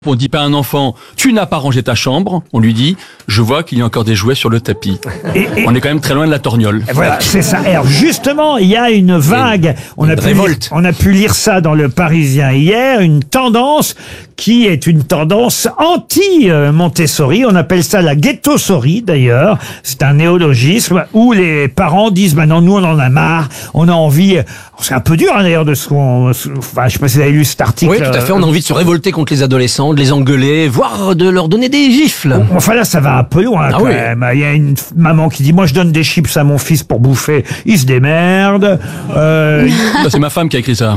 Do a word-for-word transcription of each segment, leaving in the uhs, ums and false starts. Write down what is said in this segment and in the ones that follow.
On dit pas à un enfant, tu n'as pas rangé ta chambre. On lui dit, je vois qu'il y a encore des jouets sur le tapis. Et, et on est quand même très loin de la torgnole. Voilà, c'est ça. Alors justement, il y a une vague. On a, pu lire, on a pu lire ça dans Le Parisien hier, une tendance qui est une tendance anti-Montessori. On appelle ça la ghettosori d'ailleurs. C'est un néologisme où les parents disent, maintenant nous on en a marre, on a envie... C'est un peu dur hein, d'ailleurs de ce qu'on... Enfin, je sais pas si vous avez lu cet article. Oui, tout à fait. On a envie de se révolter contre les adolescents, de les engueuler, voire de leur donner des gifles. Enfin là, ça va un peu loin ah quand oui. même. Il y a une maman qui dit, moi je donne des chips à mon fils pour bouffer, il se démerde. Euh... C'est ma femme qui a écrit ça.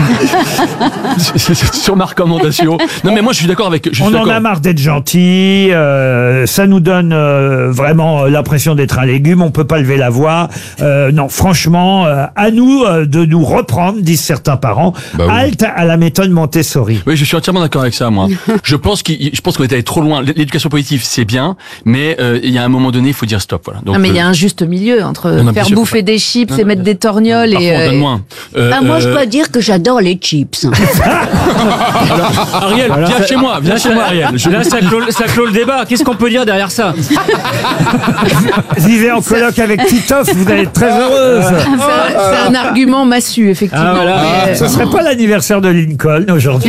C'est sur ma recommandation. Non mais moi je suis d'accord avec... Je on suis en a marre d'être gentil, euh, ça nous donne euh, vraiment l'impression d'être un légume, on peut pas lever la voix. Euh, non, franchement, euh, à nous euh, de nous reprendre, disent certains parents. Bah oui. Halte à la méthode Montessori. Oui, je suis entièrement d'accord avec ça, moi. Je pense qu'il, je pense qu'on est allé trop loin. L'éducation positive, c'est bien, mais euh, il y a un moment donné, il faut dire stop. Voilà. Donc, ah, mais il euh, y a un juste milieu entre non, faire bouffer pas. des chips non, et mettre des torgnoles non, et. Parfois, on donne moins. Euh, ah, moi, euh... je dois dire que j'adore les chips. Alors, Ariel, alors, viens chez moi, viens chez moi, Ariel. Je... Là, ça clôt, ça clôt le débat. Qu'est-ce qu'on peut dire derrière ça? Vivez en coloc avec Titoff, vous allez être très heureuse. C'est un, un argument massu, effectivement. Ah, voilà. ah, ce serait pas l'anniversaire de Lincoln aujourd'hui.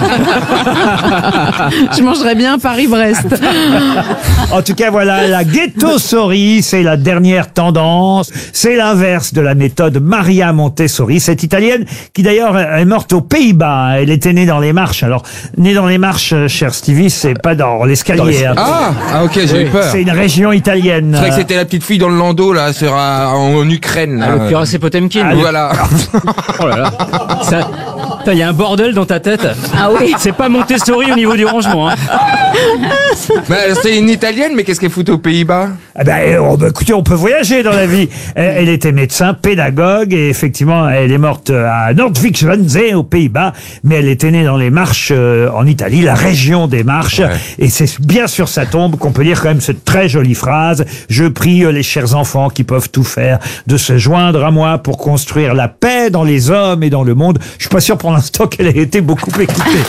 Je mangerais bien Paris-Brest. En tout cas, voilà, la ghettosori, c'est la dernière tendance. C'est l'inverse de la méthode Maria Montessori, cette italienne qui d'ailleurs est morte aux Pays-Bas. Elle était née dans les Marches. Alors, née dans les Marches, cher Stevie, c'est pas dans l'escalier. Hein. Ah, ah, ok, j'ai oui. eu peur. C'est une région italienne. C'est vrai que c'était la petite fille dans le landau, là, sur, en, en Ukraine. À l'occurrence, c'est Potemkin. Ah, voilà. Oh là là. Il y a un bordel dans ta tête. Ah oui. C'est pas Montessori au niveau du rangement. Hein. Bah, c'est une italienne, mais qu'est-ce qu'elle fout aux Pays-Bas? Ah ben, oh, bah, écoutez, on peut voyager dans la vie. Elle, elle était médecin, pédagogue, et effectivement, elle est morte à Nordwijk-Schwanzee, aux Pays-Bas, mais elle était née dans les Marches euh, en Italie, la région des Marches, ouais. Et c'est bien sur sa tombe qu'on peut lire quand même cette très jolie phrase: je prie euh, les chers enfants qui peuvent tout faire de se joindre à moi pour construire la paix dans les hommes et dans le monde. Je suis pas sûr pour l'instant qu'elle ait été beaucoup écoutée.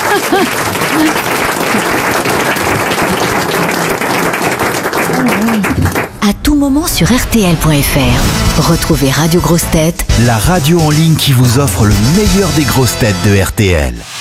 À tout moment sur R T L point F R, retrouvez Radio Grosses Têtes, la radio en ligne qui vous offre le meilleur des grosses têtes de R T L.